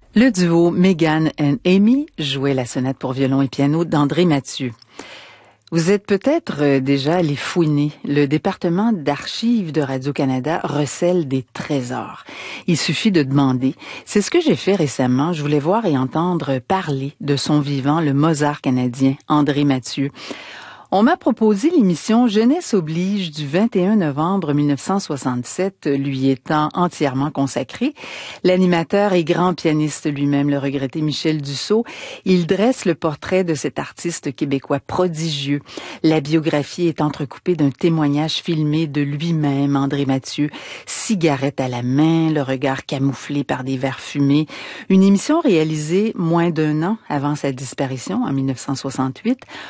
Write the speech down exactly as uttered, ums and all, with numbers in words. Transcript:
Le duo Megan and Amy jouait la sonate pour violon et piano d'André Mathieu. Vous êtes peut-être euh, déjà allé fouiner. Le département d'archives de Radio-Canada recèle des trésors. Il suffit de demander. C'est ce que j'ai fait récemment. Je voulais voir et entendre parler de son vivant, le Mozart canadien, André Mathieu. On m'a proposé l'émission Jeunesse oblige du vingt et un novembre mille neuf cent soixante-sept, lui étant entièrement consacrée. L'animateur et grand pianiste lui-même, le regretté Michel Dussault, il dresse le portrait de cet artiste québécois prodigieux. La biographie est entrecoupée d'un témoignage filmé de lui-même, André Mathieu, cigarette à la main, le regard camouflé par des verres fumés. Une émission réalisée moins d'un an avant sa disparition, en mille neuf cent soixante-huit,